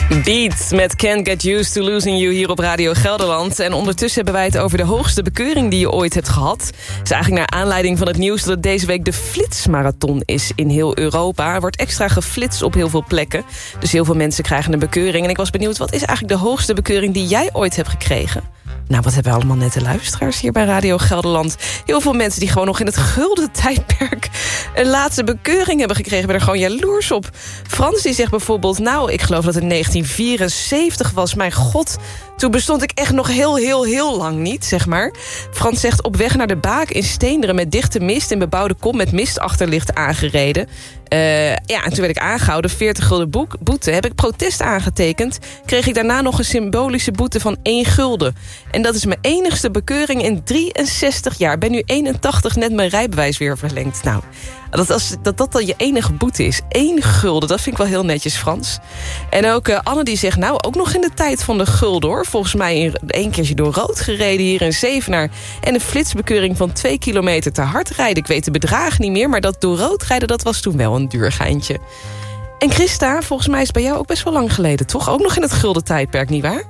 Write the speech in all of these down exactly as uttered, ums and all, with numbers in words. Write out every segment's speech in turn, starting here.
Beats met Can't Get Used to Losing You hier op Radio Gelderland. En ondertussen hebben wij het over de hoogste bekeuring die je ooit hebt gehad. Het is eigenlijk naar aanleiding van het nieuws dat het deze week de Flitsmarathon is in heel Europa. Er wordt extra geflitst op heel veel plekken. Dus heel veel mensen krijgen een bekeuring. En ik was benieuwd, wat is eigenlijk de hoogste bekeuring die jij ooit hebt gekregen? Nou, wat hebben we allemaal nette luisteraars hier bij Radio Gelderland. Heel veel mensen die gewoon nog in het gulden tijdperk een laatste bekeuring hebben gekregen. Ben er gewoon jaloers op. Frans die zegt bijvoorbeeld, nou, ik geloof dat het negentien vierenzeventig was. Mijn god, toen bestond ik echt nog heel, heel, heel lang niet, zeg maar. Frans zegt, op weg naar de Baak in Steenderen met dichte mist en bebouwde kom met mistachterlicht aangereden. Uh, ja, en toen werd ik aangehouden, veertig gulden boek, boete. Heb ik protest aangetekend, kreeg ik daarna nog een symbolische boete van één gulden. En dat is mijn enigste bekeuring in drieënzestig jaar. Ik ben nu eenentachtig, net mijn rijbewijs weer verlengd. Nou, dat als, dat, dat dan je enige boete is. Eén gulden, dat vind ik wel heel netjes, Frans. En ook uh, Anne die zegt, nou, ook nog in de tijd van de gulden, hoor. Volgens mij in, één keertje door rood gereden hier in Zevenaar. En een flitsbekeuring van twee kilometer te hard rijden. Ik weet de bedragen niet meer, maar dat door rood rijden, dat was toen wel een duur geintje. En Christa, volgens mij is het bij jou ook best wel lang geleden, toch? Ook nog in het gulden tijdperk, nietwaar?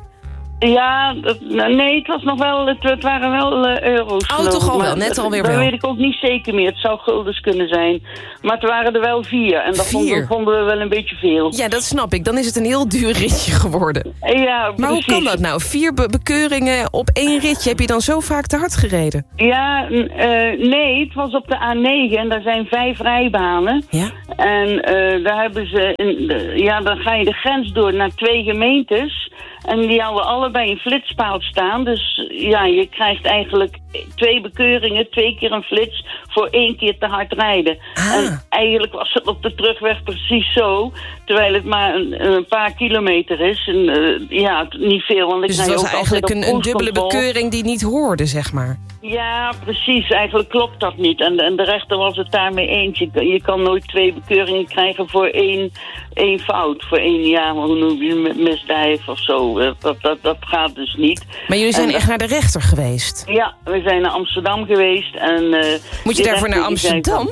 Ja, dat, nee, het was nog wel, het, het waren wel uh, euro's. Oh, toch al wel, net alweer wel. Dat weet ik ook niet zeker meer. Het zou guldens kunnen zijn. Maar het waren er wel vier. En dat vier. vonden, vonden we wel een beetje veel. Ja, dat snap ik. Dan is het een heel duur ritje geworden. Ja, maar precies. hoe kan dat nou? Vier be- bekeuringen op één ritje. Heb je dan zo vaak te hard gereden? Ja, uh, nee, het was op de A negen en daar zijn vijf rijbanen. Ja? En uh, daar hebben ze, in de, ja, dan ga je de grens door naar twee gemeentes. En die hadden allebei een flitspaal staan. Dus ja, je krijgt eigenlijk twee bekeuringen, twee keer een flits voor één keer te hard rijden. Ah. En eigenlijk was het op de terugweg precies zo. Terwijl het maar een, een paar kilometer is. En uh, ja, niet veel. Want ik dus het was eigenlijk een, een dubbele bekeuring die niet hoorde, zeg maar. Ja, precies. Eigenlijk klopt dat niet. En, en de rechter was het daarmee eens. Je, je kan nooit twee bekeuringen krijgen voor één, één fout. Voor één, ja, hoe noem je het, misdrijf of zo. Dat, dat, dat gaat dus niet. Maar jullie zijn en, echt naar de rechter geweest? Ja, we zijn naar Amsterdam geweest. En, uh, Moet je daarvoor naar Amsterdam?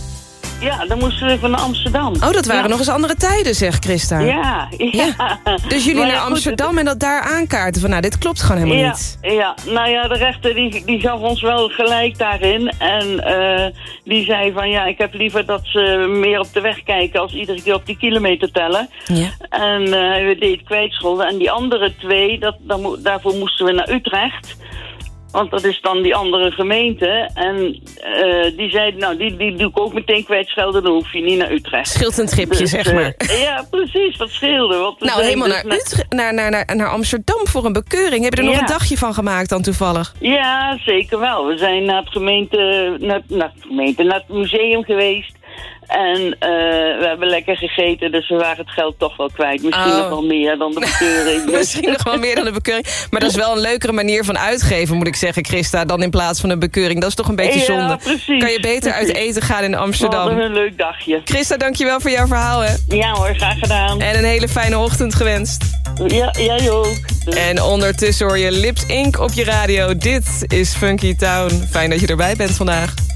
Ja, dan moesten we even naar Amsterdam. Oh, dat waren ja. nog eens andere tijden, zegt Christa. Ja, ja. ja. Dus jullie maar naar ja, Amsterdam goed, en dat daar aankaarten van, nou, dit klopt gewoon helemaal ja, niet. Ja, nou ja, de rechter die, die gaf ons wel gelijk daarin. En uh, die zei van, ja, ik heb liever dat ze meer op de weg kijken als iedere keer op die kilometer tellen. Ja. En uh, we deed kwijtscholden. En die andere twee, dat, dan, daarvoor moesten we naar Utrecht. Want dat is dan die andere gemeente. En uh, die zeiden, nou, die, die doe ik ook meteen kwijtschelden. Dan hoef je niet naar Utrecht. Scheelt een tripje, dus, zeg maar. Uh, ja, precies, dat scheelde. Want nou, helemaal dus naar, Utre- naar, naar, naar, naar Amsterdam voor een bekeuring. Heb je er nog ja. een dagje van gemaakt dan toevallig? Ja, zeker wel. We zijn naar het gemeente, naar, naar het, gemeente, naar het museum geweest. En uh, we hebben lekker gegeten, dus we waren het geld toch wel kwijt. Misschien oh. nog wel meer dan de bekeuring. Dus. Misschien nog wel meer dan de bekeuring. Maar dat is wel een leukere manier van uitgeven, moet ik zeggen, Christa, dan in plaats van een bekeuring. Dat is toch een beetje ja, zonde. Precies, kan je beter precies. uit eten gaan in Amsterdam. Wat een leuk dagje. Christa, dankjewel voor jouw verhaal, hè. Ja hoor, graag gedaan. En een hele fijne ochtend gewenst. Ja, jij ook. Dus. En ondertussen hoor je Lips Inc op je radio. Dit is Funky Town. Fijn dat je erbij bent vandaag.